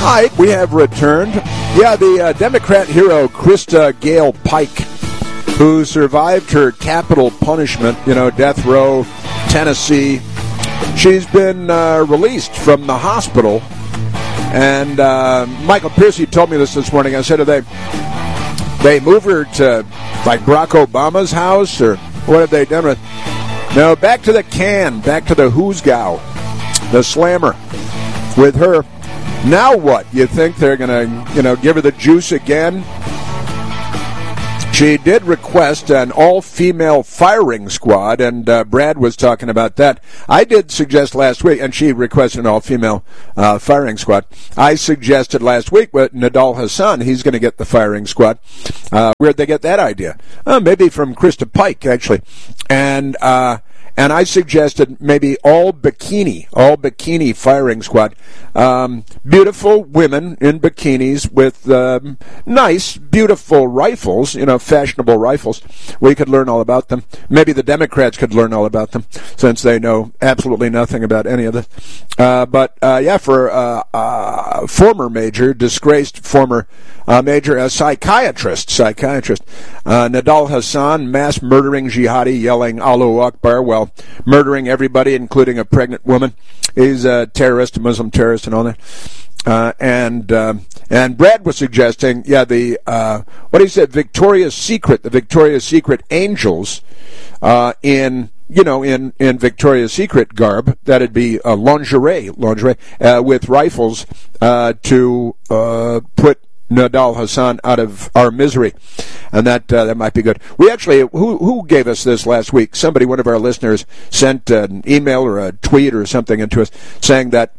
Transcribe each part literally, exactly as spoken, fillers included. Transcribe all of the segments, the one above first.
Hi, we have returned. Yeah, the uh, Democrat hero, Krista Gale Pike, who survived her capital punishment, you know, death row, Tennessee. She's been uh, released from the hospital. And uh, Michael Piercy told me this this morning. I said, do they, they move her to, like, Barack Obama's house, or what have they done with? No, back to the can, back to the Hoosgow, the slammer, with her. Now what? You think they're going to, you know, give her the juice again? She did request an all-female firing squad, and uh, Brad was talking about that. I did suggest last week, and she requested an all-female uh, firing squad. I suggested last week with Nidal Hasan, he's going to get the firing squad. Uh, where'd they get that idea? Uh, maybe from Krista Pike, actually. And uh, and I suggested maybe all bikini, all bikini firing squad. Um, beautiful women in bikinis with um, nice, beautiful rifles, you know, fashionable rifles. We could learn all about them. Maybe the Democrats could learn all about them, since they know absolutely nothing about any of this. Uh, but, uh, yeah, for uh, uh, former major, disgraced former uh, major, a psychiatrist, psychiatrist, uh, Nidal Hasan, mass murdering jihadi, yelling Allahu Akbar while murdering everybody, including a pregnant woman. He's a terrorist, a Muslim terrorist, and all that. Uh, and uh, and Brad was suggesting, yeah, the uh, what he said, Victoria's Secret, the Victoria's Secret angels, uh, in you know in, in Victoria's Secret garb, that'd be uh, lingerie, lingerie uh, with rifles uh, to uh, put Nidal Hasan out of our misery, and that uh, that might be good. We actually, who who gave us this last week? Somebody, one of our listeners, sent an email or a tweet or something into us saying that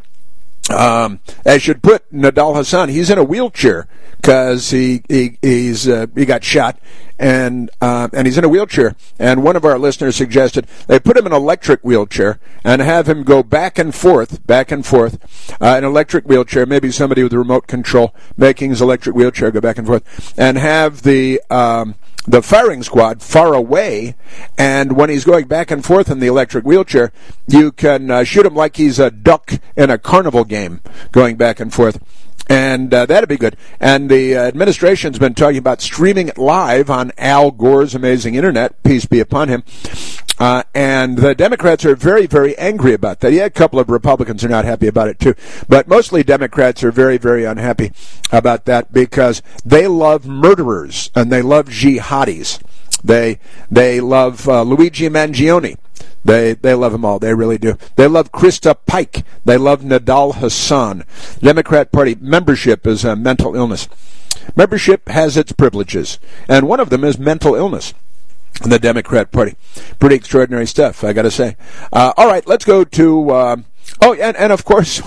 um, I should put Nidal Hasan. He's in a wheelchair because he he he's uh, he got shot, and uh, and he's in a wheelchair. And one of our listeners suggested they put him in an electric wheelchair and have him go back and forth, back and forth, uh, an electric wheelchair. Maybe somebody with a remote control making his electric wheelchair go back and forth, and have the um, the firing squad far away. And when he's going back and forth in the electric wheelchair, you can uh, shoot him like he's a duck in a carnival game, going back and forth. And uh, that'd be good. And the uh, administration's been talking about streaming it live on Al Gore's amazing internet, peace be upon him. Uh, and the Democrats are very, very angry about that. Yeah, a couple of Republicans are not happy about it, too. But mostly Democrats are very, very unhappy about that because they love murderers and they love jihadis. They they love uh, Luigi Mangione. They they love them all. They really do. They love Krista Pike. They love Nidal Hasan. Democrat Party membership is a mental illness. Membership has its privileges, and one of them is mental illness in the Democrat Party. Pretty extraordinary stuff, I got to say. Uh, all right, let's go to. Uh, oh, and and of course,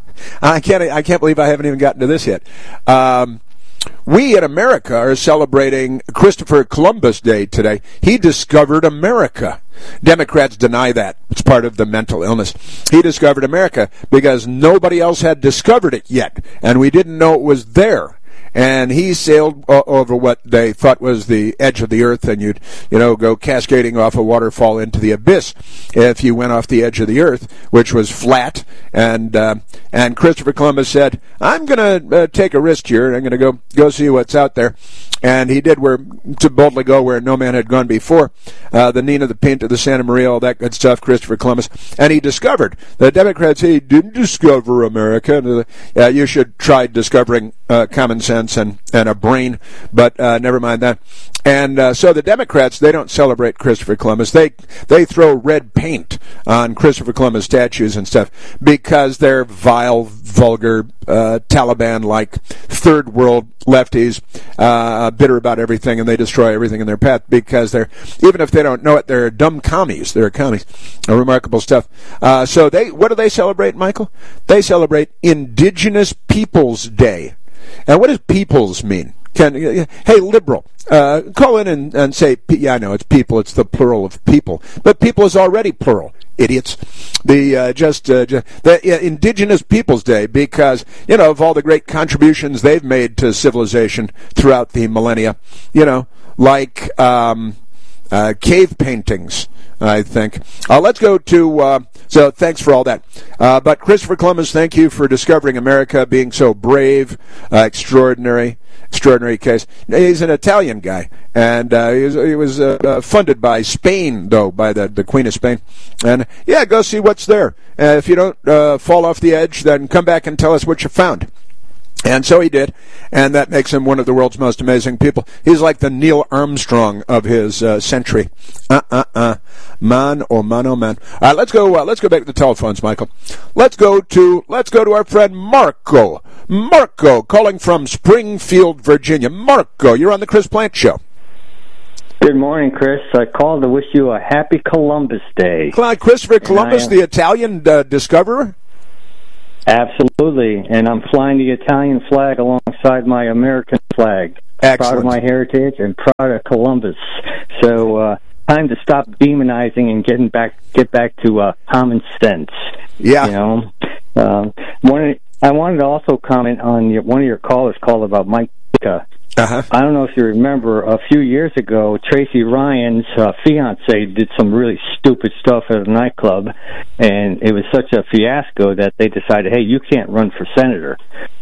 I can't I can't believe I haven't even gotten to this yet. Um, We in America are celebrating Christopher Columbus Day today. He discovered America. Democrats deny that. It's part of the mental illness. He discovered America because nobody else had discovered it yet, and we didn't know it was there. And he sailed uh, over what they thought was the edge of the earth, and you'd, you know, go cascading off a waterfall into the abyss if you went off the edge of the earth, which was flat. And uh, and Christopher Columbus said, "I'm going to uh, take a risk here. I'm going to go go see what's out there." And he did where to boldly go where no man had gone before. Uh, the Nina, the Pinta, the Santa Maria, all that good stuff. Christopher Columbus, and he discovered. The Democrats say he didn't discover America. And, uh, you should try discovering uh, common sense and, and a brain, but uh, never mind that. And uh, so the Democrats, they don't celebrate Christopher Columbus. They they throw red paint on Christopher Columbus statues and stuff because they're vile, vulgar, uh, Taliban-like third world lefties, uh, bitter about everything, and they destroy everything in their path because they're, even if they don't know it, they're dumb commies. They're commies. Uh, remarkable stuff. Uh, so they, what do they celebrate, Michael? They celebrate Indigenous Peoples Day. And what does peoples mean? Can, hey, liberal, uh, call in and, and say, yeah, I know, it's people, it's the plural of people. But people is already plural, idiots. The, uh, just, uh, just, the uh, Indigenous Peoples Day, because, you know, of all the great contributions they've made to civilization throughout the millennia, you know, like, um, uh, cave paintings, I think. Uh, let's go to, uh, so thanks for all that. Uh, but Christopher Columbus, thank you for discovering America, being so brave, uh, extraordinary, extraordinary case. He's an Italian guy, and uh, he was, he was uh, uh, funded by Spain, though, by the, the Queen of Spain. And, yeah, go see what's there. Uh, if you don't uh, fall off the edge, then come back and tell us what you found. And so he did, and that makes him one of the world's most amazing people. He's like the Neil Armstrong of his uh, century. Uh, uh, uh. Man, oh man, oh man. All right, let's go. Uh, let's go back to the telephones, Michael. Let's go to let's go to our friend Marco. Marco, calling from Springfield, Virginia. Marco, you're on the Chris Plante Show. Good morning, Chris. I called to wish you a happy Columbus Day. Christopher Columbus, the Italian uh, discoverer. Absolutely, and I'm flying the Italian flag alongside my American flag. Excellent. Proud of my heritage and proud of Columbus. So, uh, time to stop demonizing and getting back, get back to uh, common sense. Yeah. You know, um, one. I wanted to also comment on your, one of your callers called about Mike Ditka. Uh-huh. I don't know if you remember, a few years ago, Tracy Ryan's uh, fiance did some really stupid stuff at a nightclub, and it was such a fiasco that they decided, hey, you can't run for senator.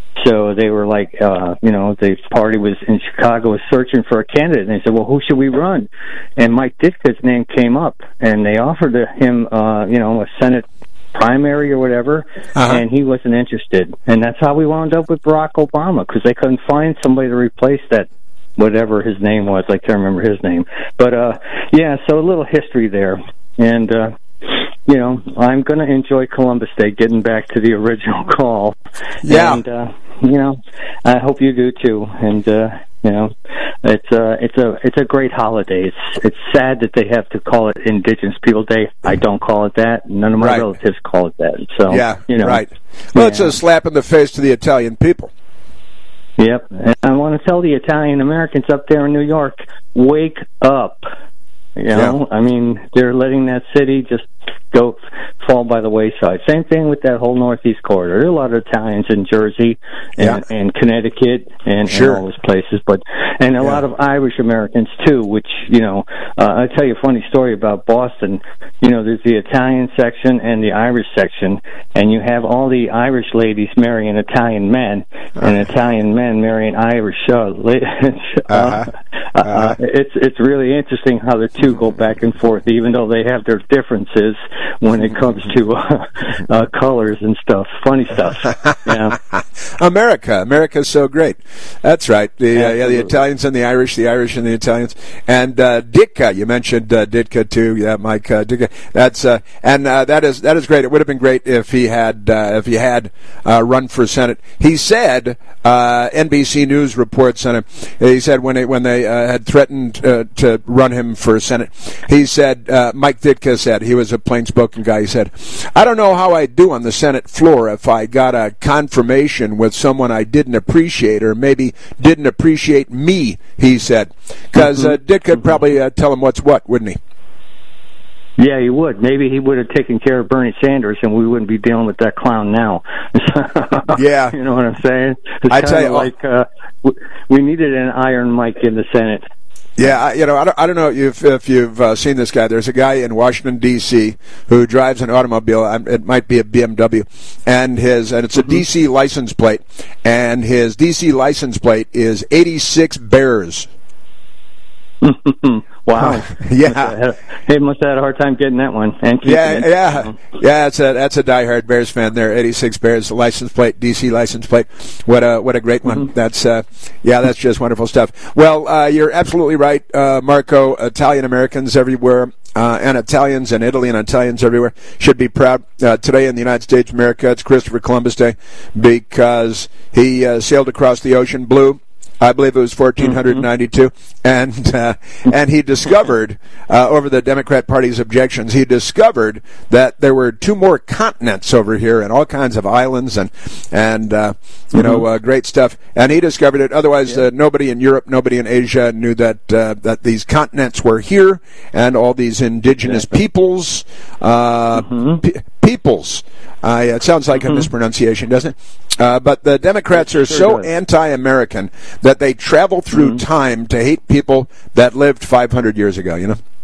So they were like, uh, you know, the party was in Chicago, was searching for a candidate, and they said, well, who should we run? And Mike Ditka's name came up, and they offered him, uh, you know, a Senate primary or whatever, uh-huh. and he wasn't interested. And that's how we wound up with Barack Obama, because they couldn't find somebody to replace that, whatever his name was. I can't remember his name. But, uh, yeah, so a little history there. And, uh, you know, I'm going to enjoy Columbus Day, getting back to the original call. Yeah. And, uh, you know, I hope you do too. And, uh, you know, it's a it's a it's a great holiday. It's it's sad that they have to call it Indigenous People Day. I don't call it that. None of my right. relatives call it that. So yeah, you know, right. Well, yeah. it's a slap in the face to the Italian people. Yep, and I want to tell the Italian Americans up there in New York, wake up. You know, yeah. I mean, they're letting that city just go fall by the wayside. Same thing with that whole Northeast corridor. There are a lot of Italians in Jersey and, yeah. and Connecticut and, sure. and all those places, but and a yeah. lot of Irish Americans too. Which you know, uh, I'll tell you a funny story about Boston. You know, there's the Italian section and the Irish section, and you have all the Irish ladies marrying Italian men, and Italian men marrying Irish uh, ladies. uh-huh. uh, uh, it's it's really interesting how the two go back and forth, even though they have their differences when it comes to uh, uh, colors and stuff, funny stuff. Yeah. America, America's so great. That's right. The uh, yeah, the Italians and the Irish, the Irish and the Italians, and uh, Ditka. You mentioned uh, Ditka too. Yeah, Mike uh, Ditka. That's uh, and uh, that is that is great. It would have been great if he had uh, if he had uh, run for Senate. He said, uh, N B C News reports on him. He said when it, when they uh, had threatened uh, to run him for Senate, he said uh, Mike Ditka said, he was a plain-spoken guy. He said, I don't know how I'd do on the Senate floor if I got a confirmation with someone I didn't appreciate or maybe didn't appreciate me, he said. Because uh, Ditka would probably uh, tell him what's what, wouldn't he? Yeah, he would. Maybe he would have taken care of Bernie Sanders, and we wouldn't be dealing with that clown now. Yeah. You know what I'm saying? It's I tell you, like uh, we needed an Iron Mike in the Senate. Yeah, I, you know, I don't, I don't know if, if you've uh, seen this guy. There's a guy in Washington, D C who drives an automobile. It might be a B M W, and his and it's a mm-hmm. D C license plate, and his D C license plate is eighty-six Bears. Wow. Yeah. He must have had a hard time getting that one. And yeah, it. yeah. Yeah, that's a that's a diehard Bears fan there. eighty-six Bears license plate, D C license plate. What a what a great one. Mm-hmm. That's uh yeah, that's just wonderful stuff. Well, uh you're absolutely right, uh Marco. Italian Americans everywhere. Uh, and Italians and Italy and Italians everywhere should be proud. Uh, today in the United States of America, it's Christopher Columbus Day because he uh, sailed across the ocean blue. I believe it was fourteen ninety-two, mm-hmm. and uh, and he discovered, uh, over the Democrat Party's objections, he discovered that there were two more continents over here and all kinds of islands and and uh, you mm-hmm. know uh, great stuff. And he discovered it. Otherwise, yeah. uh, nobody in Europe, nobody in Asia knew that uh, that these continents were here and all these indigenous exactly. peoples, uh, mm-hmm. pe- peoples. Uh, it sounds like mm-hmm. a mispronunciation, doesn't it? Uh, but the Democrats are sure so does. anti-American that they travel through mm-hmm. time to hate people that lived five hundred years ago, you know?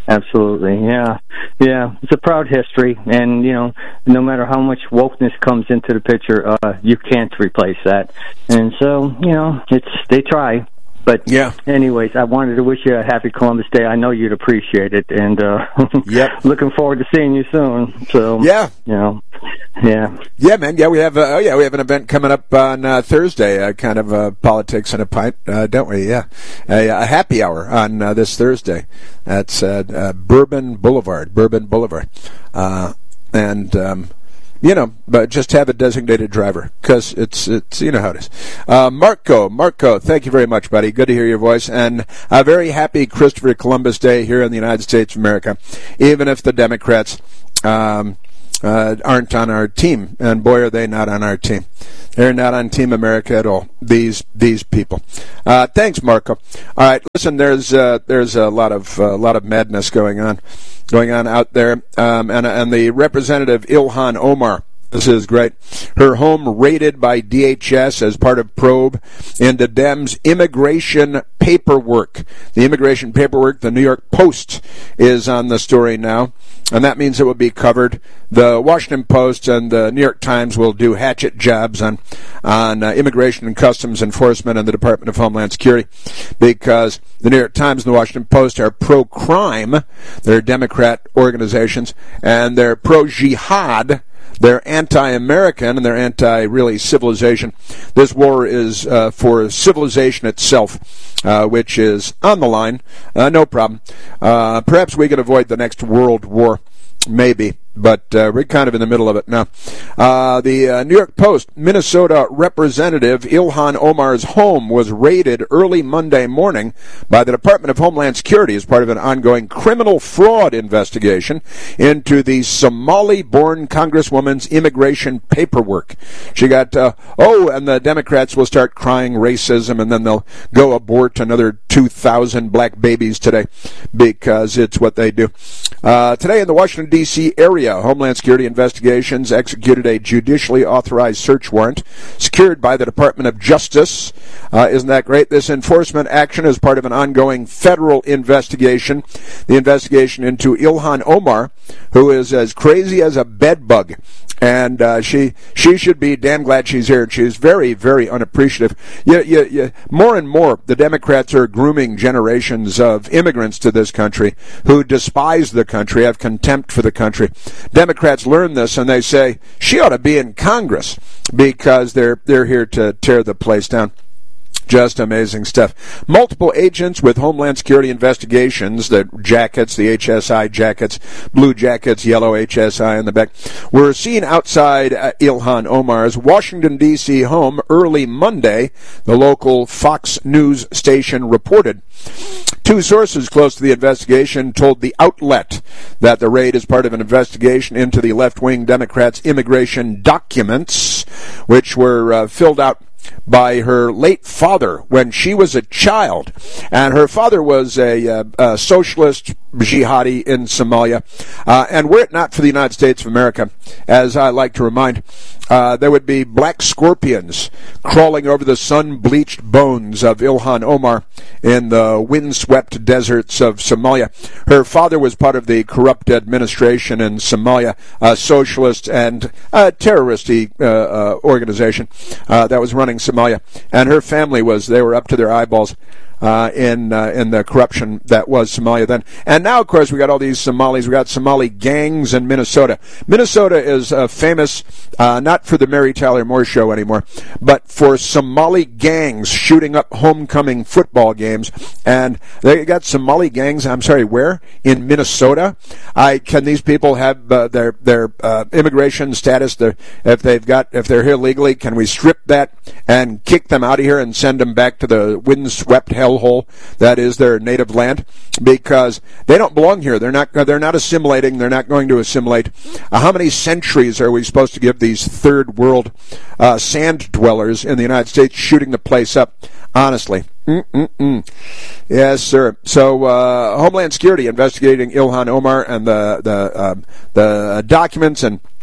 Absolutely, yeah, yeah. It's a proud history, and you know, no matter how much wokeness comes into the picture, uh, you can't replace that. And so, you know, it's they try. But yeah. Anyways, I wanted to wish you a happy Columbus Day. I know you'd appreciate it, and uh, yep. looking forward to seeing you soon. So yeah, you know, yeah, yeah, man. Yeah, we have. Uh, oh, yeah, we have an event coming up on uh, Thursday. Uh, kind of uh, politics and a pint, uh, don't we? Yeah, a, a happy hour on uh, this Thursday. That's uh, uh, Bourbon Boulevard. Bourbon Boulevard, uh, and. Um, You know, but just have a designated driver, because it's, it's, you know how it is. Uh, Marco, Marco, thank you very much, buddy. Good to hear your voice. And a very happy Christopher Columbus Day here in the United States of America, even if the Democrats um, uh, aren't on our team. And boy, are they not on our team. They're not on Team America at all, these these people. Uh, thanks, Marco. All right, listen, there's uh, there's a lot of a uh, lot of madness going on. going on out there, um, and, and the Representative Ilhan Omar, this is great, her home raided by D H S as part of probe into Dems' immigration paperwork. The immigration paperwork, the New York Post is on the story now, and that means it will be covered. The Washington Post and the New York Times will do hatchet jobs on, on uh, Immigration and Customs Enforcement and the Department of Homeland Security, because the New York Times and the Washington Post are pro-crime, they're Democrat organizations, and they're pro-jihad. They're anti-American, and they're anti-really civilization. This war is uh, for civilization itself, uh, which is on the line. Uh, no problem. Uh, perhaps we can avoid the next world war. Maybe. But uh, we're kind of in the middle of it now. Uh, the uh, New York Post, Minnesota Representative Ilhan Omar's home was raided early Monday morning by the Department of Homeland Security as part of an ongoing criminal fraud investigation into the Somali-born Congresswoman's immigration paperwork. She got, uh, oh, and the Democrats will start crying racism, and then they'll go abort another two thousand black babies today, because it's what they do. Uh, today in the Washington, D C area, Homeland Security Investigations executed a judicially authorized search warrant secured by the Department of Justice. Uh, isn't that great? This enforcement action is part of an ongoing federal investigation, the investigation into Ilhan Omar, who is as crazy as a bedbug. And uh, she she should be damn glad she's here. She's very, very unappreciative. You, you, you, more and more, the Democrats are grooming generations of immigrants to this country who despise the country, have contempt for the country. Democrats learn this, and they say, she ought to be in Congress, because they're they're here to tear the place down. Just amazing stuff. Multiple agents with Homeland Security Investigations, the jackets, the H S I jackets, blue jackets, yellow H S I in the back, were seen outside uh, Ilhan Omar's Washington, D C home early Monday, the local Fox News station reported. Two sources close to the investigation told the outlet that the raid is part of an investigation into the left-wing Democrats' immigration documents, which were uh, filled out by her late father when she was a child. And her father was a, a, a socialist jihadi in Somalia. Uh, and were it not for the United States of America, as I like to remind, uh, there would be black scorpions crawling over the sun-bleached bones of Ilhan Omar in the windswept deserts of Somalia. Her father was part of the corrupt administration in Somalia, a socialist and a terrorist-y uh, uh, organization uh, that was running Somalia. And her family was, they were up to their eyeballs Uh, in uh, in the corruption that was Somalia then. And now, of course, we got all these Somalis. We got Somali gangs in Minnesota. Minnesota is uh, famous uh, not for the Mary Tyler Moore Show anymore, but for Somali gangs shooting up homecoming football games. And they got Somali gangs, I'm sorry, where? In Minnesota? I Can these people have uh, their their uh, immigration status? Their, if they've got if they're here legally, can we strip that and kick them out of here and send them back to the windswept hell hole that is their native land, because they don't belong here. They're not they're not assimilating. They're not going to assimilate. Uh, how many centuries are we supposed to give these third world uh, sand dwellers in the United States shooting the place up? Honestly. Mm-mm-mm. Yes, sir. So, uh, Homeland Security investigating Ilhan Omar and the the uh, the documents and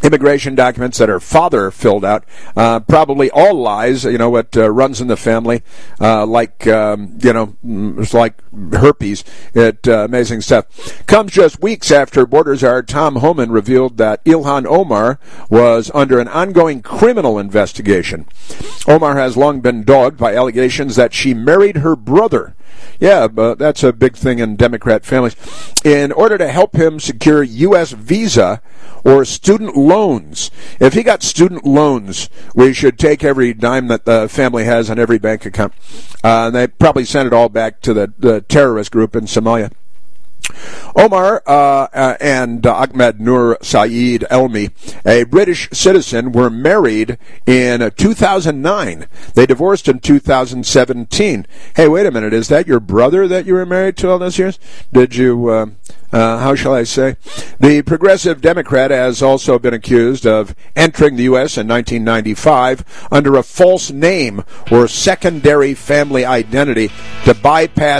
immigration documents that her father filled out, uh, probably all lies, you know, what uh, runs in the family, uh, like, um, you know, it's like herpes. It, uh, amazing stuff. Comes just weeks after border czar Tom Homan revealed that Ilhan Omar was under an ongoing criminal investigation. Omar has long been dogged by allegations that she married her brother. Yeah, but that's a big thing in Democrat families. In order to help him secure U S visa or student loans. If he got student loans, we should take every dime that the family has on every bank account. Uh, and they probably sent it all back to the, the terrorist group in Somalia. Omar uh, uh, and uh, Ahmed Nur Saeed Elmi, a British citizen, were married in uh, two thousand nine. They divorced in two thousand seventeen. Hey, wait a minute. Is that your brother that you were married to all those years? Did you... Uh, Uh, how shall I say? The progressive Democrat has also been accused of entering the U S in nineteen ninety-five under a false name or secondary family identity to bypass